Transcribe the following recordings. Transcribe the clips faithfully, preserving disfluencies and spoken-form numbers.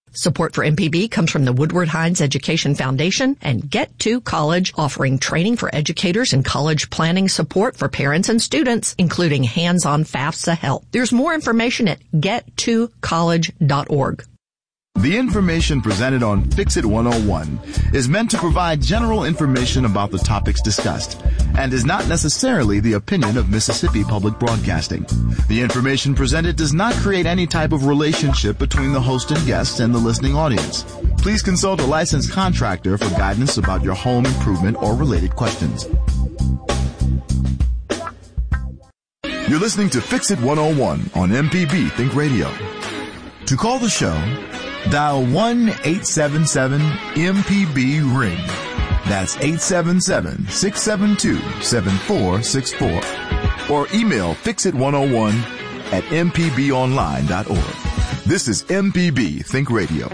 Support for M P B comes from the Woodward Hines Education Foundation and Get to College, offering training for educators and college planning support for parents and students, including hands-on FAFSA help. There's more information at get to college dot org. The information presented on Fix It one oh one is meant to provide general information about the topics discussed and is not necessarily the opinion of Mississippi Public Broadcasting. The information presented does not create any type of relationship between the host and guests and the listening audience. Please consult a licensed contractor for guidance about your home improvement or related questions. You're listening to Fix It one oh one on M P B Think Radio. To call the show, dial one eight seven seven M P B ring. That's eight seven seven, six seven two, seven four six four. Or email fix it one oh one at m p b online dot org. This is M P B Think Radio.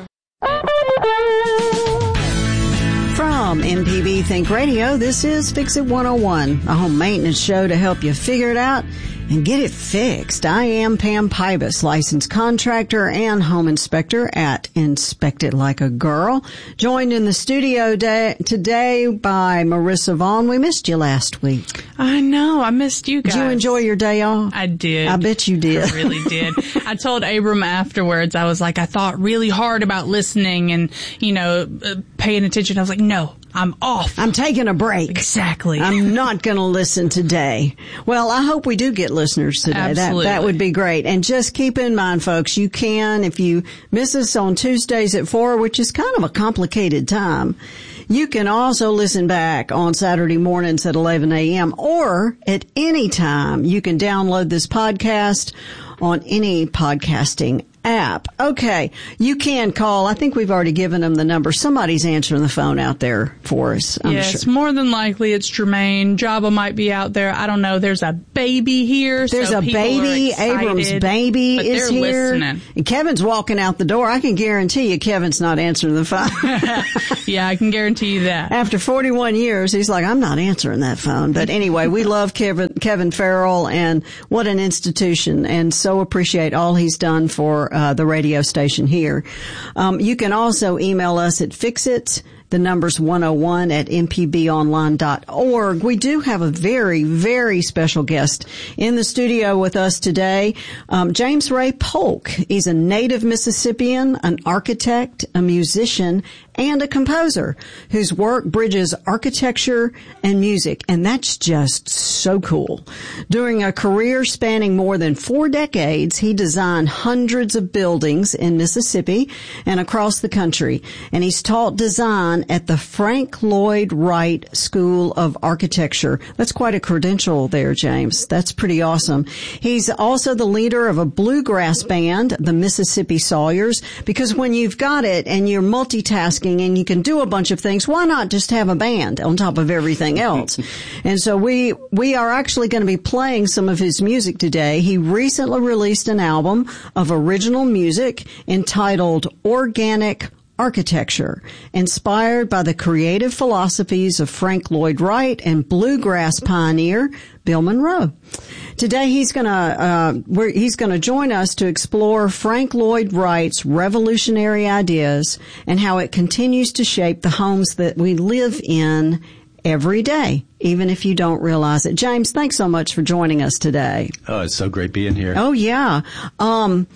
From M P B Think Radio, this is Fix It one oh one, a home maintenance show to help you figure it out and get it fixed. I am Pam Pybus, licensed contractor and home inspector at Inspect It Like a Girl. Joined in the studio day, today by Marissa Vaughn. We missed you last week. I know. I missed you guys. Did you enjoy your day off? I did. I bet you did. I really did. I told Abram afterwards, I was like, I thought really hard about listening and, you know, uh, paying attention. I was like, no. I'm off. I'm taking a break. Exactly. I'm not going to listen today. Well, I hope we do get listeners today. Absolutely. That, that would be great. And just keep in mind, folks, you can, if you miss us on Tuesdays at four, which is kind of a complicated time, you can also listen back on Saturday mornings at eleven a.m. or at any time. You can download this podcast on any podcasting app. Okay, you can call. I think we've already given them the number. Somebody's answering the phone out there for us. I'm yes, sure. More than likely it's Jermaine. Jabba might be out there. I don't know. There's a baby here. There's so a baby. Excited, Abram's baby but is they're here. Listening. And Kevin's walking out the door. I can guarantee you Kevin's not answering the phone. Yeah, I can guarantee you that. After forty-one years, he's like, I'm not answering that phone. But anyway, we love Kevin, Kevin Farrell, and what an institution, and so appreciate all he's done for uh, the radio station here. Um, you can also email us at Fixit, the number's one oh one at m p b online dot org. We do have a very, very special guest in the studio with us today. Um, James Ray Polk. He's a native Mississippian, an architect, a musician, and a composer whose work bridges architecture and music, and that's just so cool. During a career spanning more than four decades, he designed hundreds of buildings in Mississippi and across the country, and he's taught design at the Frank Lloyd Wright School of Architecture. That's quite a credential there, James. That's pretty awesome. He's also the leader of a bluegrass band, the Mississippi Sawyers, because when you've got it and you're multitasking and you can do a bunch of things, why not just have a band on top of everything else? And so we we are actually going to be playing some of his music today. He recently released an album of original music entitled Organic Architecture, inspired by the creative philosophies of Frank Lloyd Wright and bluegrass pioneer Bill Monroe. Today he's going to uh we're, he's going to join us to explore Frank Lloyd Wright's revolutionary ideas and how it continues to shape the homes that we live in every day, even if you don't realize it. James, thanks so much for joining us today. Oh, it's so great being here. Oh, yeah. Um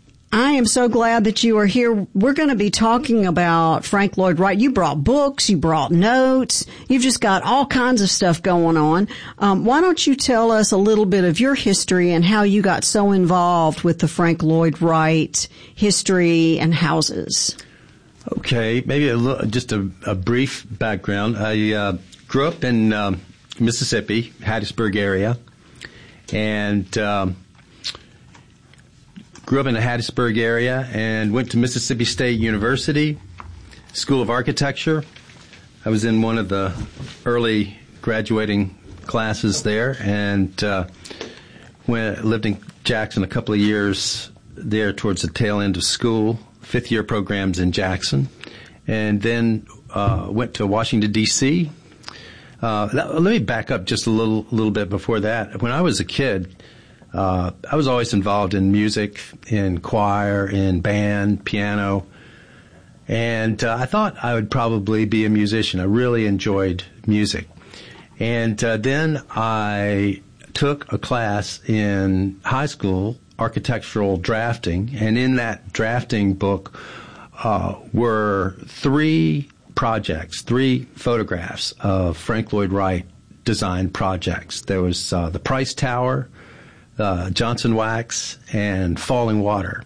I am so glad that you are here. We're going to be talking about Frank Lloyd Wright. You brought books, you brought notes, you've just got all kinds of stuff going on. Um, why don't you tell us a little bit of your history and how you got so involved with the Frank Lloyd Wright history and houses? Okay, maybe a little, just a, a brief background. I uh, grew up in um, Mississippi, Hattiesburg area, and um, grew up in the Hattiesburg area and went to Mississippi State University, School of Architecture. I was in one of the early graduating classes there, and uh, went, lived in Jackson a couple of years there towards the tail end of school, fifth year programs in Jackson, and then uh, went to Washington, D C Uh, that, let me back up just a little, little bit before that. When I was a kid, Uh, I was always involved in music, in choir, in band, piano. And uh, I thought I would probably be a musician. I really enjoyed music. And uh, then I took a class in high school, architectural drafting, and in that drafting book uh, were three projects, three photographs of Frank Lloyd Wright designed projects. There was uh, the Price Tower, uh, Johnson Wax, and Falling Water.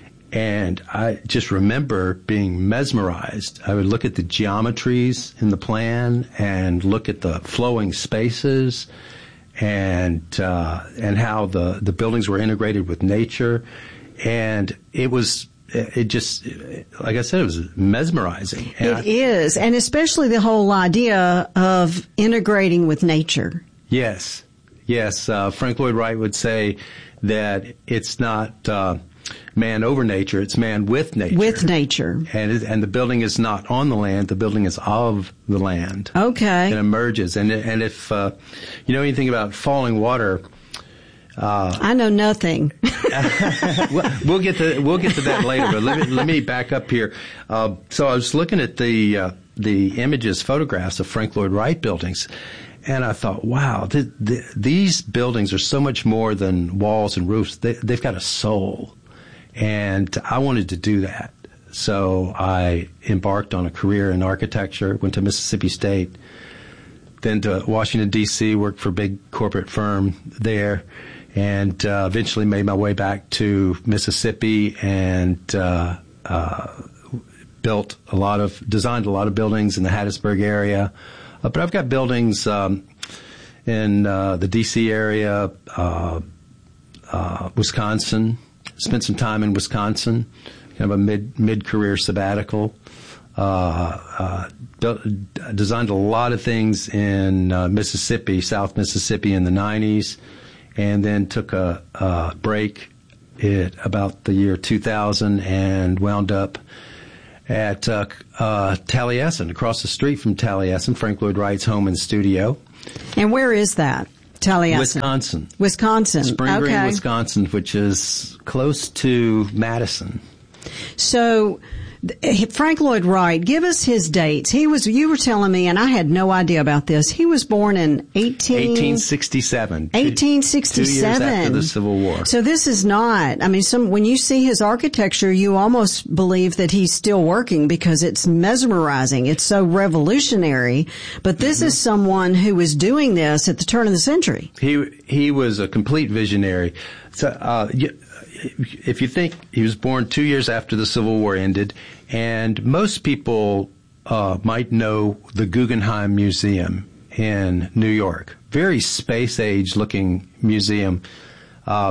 And I just remember being mesmerized. I would look at the geometries in the plan and look at the flowing spaces and uh, and how the, the buildings were integrated with nature. And it was, it just, like I said, it was mesmerizing. And It I, is, and especially the whole idea of integrating with nature. Yes, yes. Uh, Frank Lloyd Wright would say that it's not uh, man over nature, it's man with nature. With nature. And it, and the building is not on the land, the building is of the land. Okay. It emerges. And and if uh, you know anything about Falling Water, uh, I know nothing. we'll, we'll get to we'll get to that later. But let me let me back up here. Uh, so I was looking at the uh, the images, photographs of Frank Lloyd Wright buildings. And I thought, wow, th- th- these buildings are so much more than walls and roofs. They, they've got a soul. And I wanted to do that. So I embarked on a career in architecture, went to Mississippi State, then to Washington, D C, worked for a big corporate firm there, and uh, eventually made my way back to Mississippi and uh, uh, built a lot of, designed a lot of buildings in the Hattiesburg area. Uh, but I've got buildings um, in uh, the D C area, uh, uh, Wisconsin. Spent some time in Wisconsin, kind of a mid mid career sabbatical. Uh, uh, built, designed a lot of things in uh, Mississippi, South Mississippi, in the nineties, and then took a, a break at about the year two thousand and wound up at uh, uh, Taliesin, across the street from Taliesin, Frank Lloyd Wright's home and studio. And where is that? Taliesin. Wisconsin. Wisconsin. Spring okay. Green, Wisconsin, which is close to Madison. So, Frank Lloyd Wright, give us his dates. He was, you were telling me, and I had no idea about this. He was born in eighteen eighteen sixty-seven. eighteen sixty-seven. Two years after the Civil War. So this is not, I mean, some, when you see his architecture, you almost believe that he's still working because it's mesmerizing. It's so revolutionary. But this mm-hmm. is someone who was doing this at the turn of the century. He, he was a complete visionary. So, uh, you, if you think he was born two years after the Civil War ended, and most people uh, might know the Guggenheim Museum in New York, very space-age looking museum. Uh,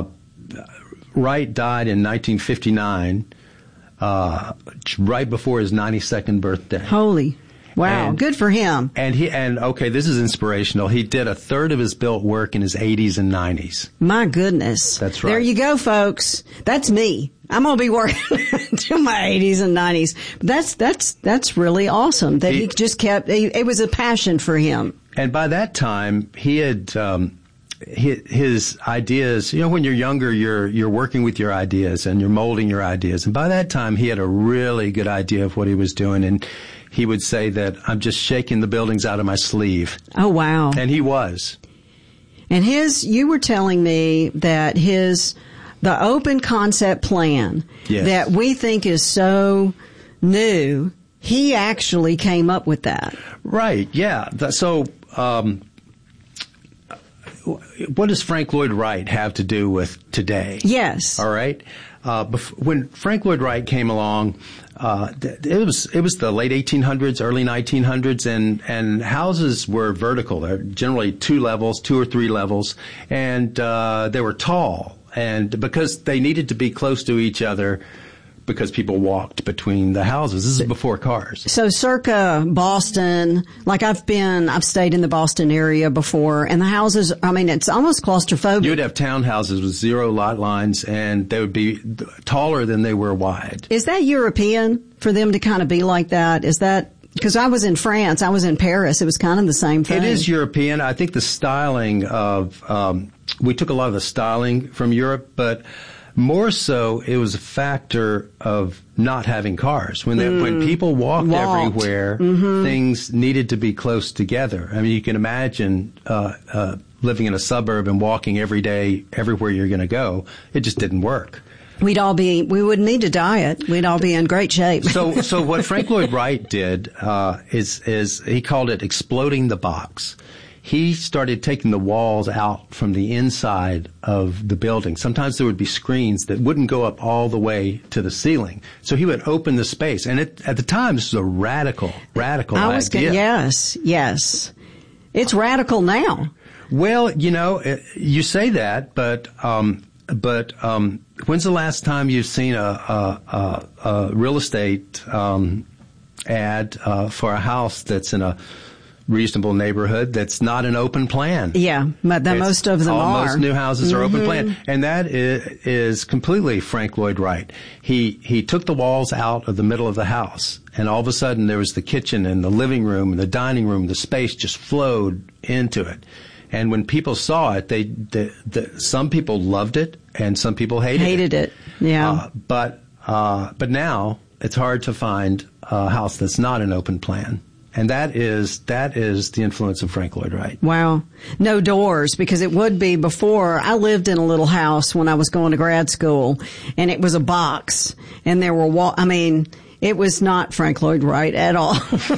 Wright died in nineteen fifty-nine, uh, right before his ninety-second birthday. Holy. Wow, and, good for him. And he and okay, this is inspirational. He did a third of his built work in his eighties and nineties. My goodness. That's right. There you go, folks. That's me. I'm going to be working to my eighties and nineties. That's that's that's really awesome that he, he just kept. He, it was a passion for him. And by that time, he had um, his, his ideas. You know, when you're younger, you're you're working with your ideas and you're molding your ideas. And by that time, he had a really good idea of what he was doing. And he would say that I'm just shaking the buildings out of my sleeve. Oh, wow. And he was. And his, you were telling me that his, the open concept plan yes. that we think is so new, he actually came up with that. Right, yeah. So, um, what does Frank Lloyd Wright have to do with today? Yes. All right. Uh, bef- when Frank Lloyd Wright came along, uh, th- it was it was the late eighteen hundreds, early nineteen hundreds, and and houses were vertical. They're generally two levels, two or three levels, and uh, they were tall. And because they needed to be close to each other, because people walked between the houses. This is before cars. So circa Boston, like I've been, I've stayed in the Boston area before, and the houses, I mean, it's almost claustrophobic. You would have townhouses with zero lot lines, and they would be taller than they were wide. Is that European for them to kind of be like that? Is that, because I was in France, I was in Paris, it was kind of the same thing. It is European. I think the styling of, um, we took a lot of the styling from Europe, but More so, it was a factor of not having cars. When they, mm. when people walked, walked. everywhere, mm-hmm. things needed to be close together. I mean, you can imagine uh, uh, living in a suburb and walking every day, everywhere you're going to go. It just didn't work. We'd all be, we wouldn't need to diet. We'd all be in great shape. so, so what Frank Lloyd Wright did uh, is, is he called it exploding the box. He started taking the walls out from the inside of the building. Sometimes there would be screens that wouldn't go up all the way to the ceiling. So he would open the space. And it, at the time, this was a radical, radical I was idea. Gonna, yes, yes. It's radical now. Well, you know, it, you say that, but um, but um, when's the last time you've seen a, a, a, a real estate um, ad uh, for a house that's in a reasonable neighborhood that's not an open plan? Yeah, but the, most of them all, are. Most new houses are mm-hmm. open plan. And that is, is completely Frank Lloyd Wright. He, he took the walls out of the middle of the house, and all of a sudden there was the kitchen and the living room and the dining room. The space just flowed into it. And when people saw it, they, the, the, some people loved it and some people hated, hated it. Hated it, yeah. Uh, but, uh, but now it's hard to find a house that's not an open plan. And that is, that is the influence of Frank Lloyd Wright. Wow. No doors, because it would be before. I lived in a little house when I was going to grad school, and it was a box, and there were wall, I mean, it was not Frank Lloyd Wright at all.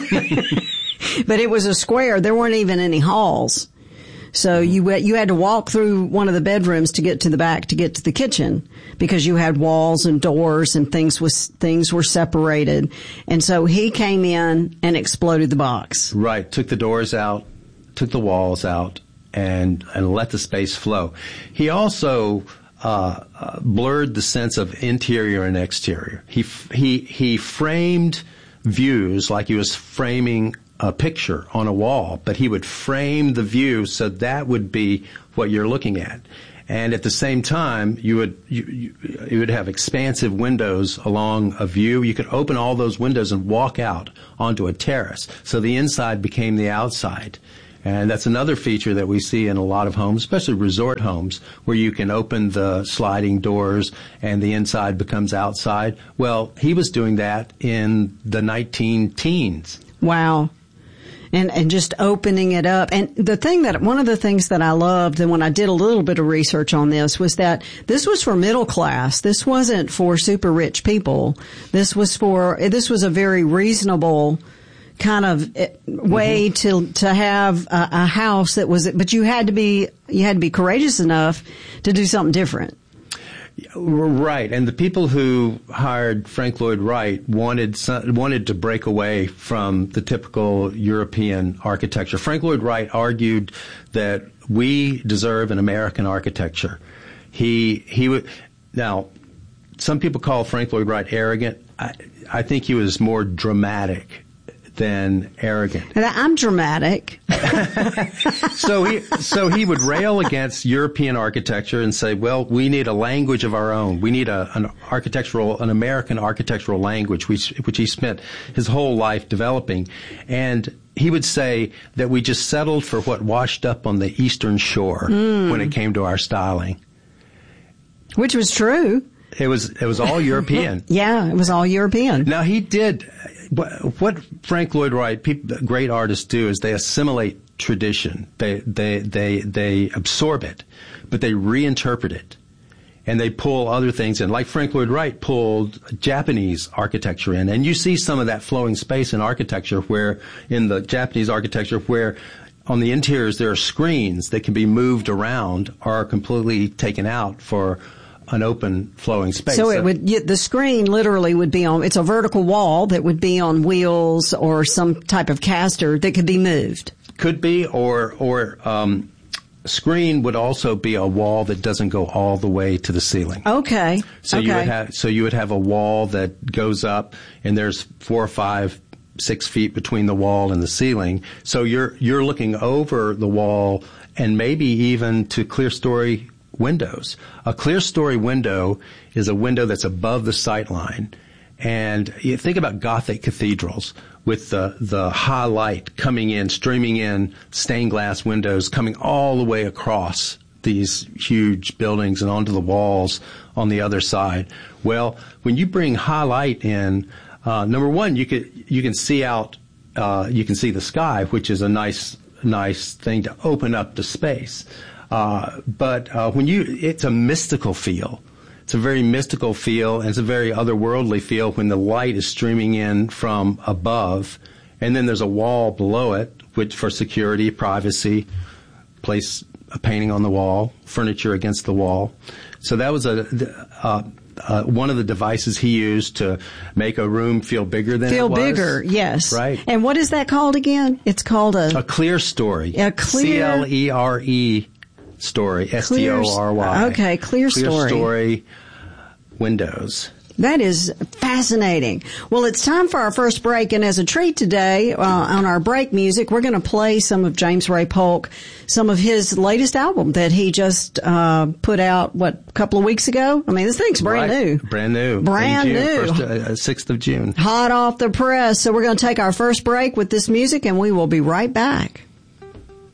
But it was a square. There weren't even any halls. So you you had to walk through one of the bedrooms to get to the back to get to the kitchen, because you had walls and doors and things was things were separated. And so he came in and exploded the box. Right, took the doors out, took the walls out, and and let the space flow. He also uh, uh, blurred the sense of interior and exterior. He he he framed views like he was framing a picture on a wall, but he would frame the view so that would be what you're looking at. And at the same time, you would you, you, you would have expansive windows along a view. You could open all those windows and walk out onto a terrace. So the inside became the outside. And that's another feature that we see in a lot of homes, especially resort homes, where you can open the sliding doors and the inside becomes outside. Well, he was doing that in the nineteen teens. Wow. And, and just opening it up. And the thing that, one of the things that I loved, and when I did a little bit of research on this, was that this was for middle class. This wasn't for super rich people. This was for, this was a very reasonable kind of way mm-hmm. to, to have a, a house that was, but you had to be, you had to be courageous enough to do something different. Right, and the people who hired Frank Lloyd Wright wanted wanted to break away from the typical European architecture. Frank Lloyd Wright argued that we deserve an American architecture. He he would now. Some people call Frank Lloyd Wright arrogant. I, I think he was more dramatic than arrogant. I'm dramatic. so he so he would rail against European architecture and say, well, we need a language of our own. We need a, an architectural, an American architectural language, which which he spent his whole life developing. And he would say that we just settled for what washed up on the Eastern Shore mm. when it came to our styling. Which was true. It was it was all European. Yeah, it was all European. Now he did. What Frank Lloyd Wright, people, great artists do is they assimilate tradition. They, they, they, they absorb it, but they reinterpret it. And they pull other things in. Like Frank Lloyd Wright pulled Japanese architecture in. And you see some of that flowing space in architecture where, in the Japanese architecture, where on the interiors there are screens that can be moved around or are completely taken out for an open flowing space. So it would, the screen literally would be on, it's a vertical wall that would be on wheels or some type of caster that could be moved. Could be, or, or, um, screen would also be a wall that doesn't go all the way to the ceiling. Okay. So okay. you would have, so you would have a wall that goes up and there's four or five, six feet between the wall and the ceiling. So you're, you're looking over the wall and maybe even to clear story windows. A clear story window is a window that's above the sight line. And you think about Gothic cathedrals with the, the high light coming in, streaming in, stained glass windows coming all the way across these huge buildings and onto the walls on the other side. Well, when you bring high light in, uh, number one, you could you can see out, uh, you can see the sky, which is a nice nice thing to open up the space. Uh, but uh, when you, it's a mystical feel. It's a very mystical feel, and it's a very otherworldly feel when the light is streaming in from above, and then there's a wall below it, which for security, privacy, place a painting on the wall, furniture against the wall. So that was a uh, uh, one of the devices he used to make a room feel bigger than feel it was. Feel bigger, yes. Right. And what is that called again? It's called a... A clear story. A clear... C L E R E story. S T O R Y. Okay, clear story. Clear story windows. That is fascinating. Well, it's time for our first break, and as a treat today, uh, on our break music, we're going to play some of James Ray Polk, some of his latest album that he just uh, put out, what, a couple of weeks ago? I mean, this thing's brand right. new. Brand new. Brand In June, new. First, uh, sixth of June. Hot off the press. So we're going to take our first break with this music, and we will be right back.